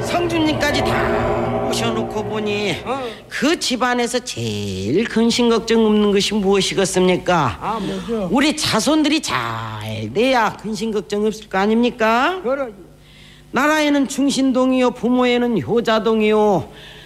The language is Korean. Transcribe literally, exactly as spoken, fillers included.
성주님까지 다 모셔놓고 보니 어. 그 집안에서 제일 근심 걱정 없는 것이 무엇이겠습니까? 아, 뭐죠? 우리 자손들이 잘 돼야 근심 걱정 없을 거 아닙니까? 그러 나라에는 충신동이요, 부모에는 효자동이요,